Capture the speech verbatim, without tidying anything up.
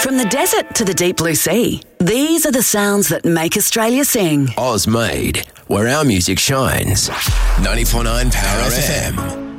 From the desert to the deep blue sea, these are the sounds that make Australia sing. Oz made, where our music shines. ninety-four point nine Power F M.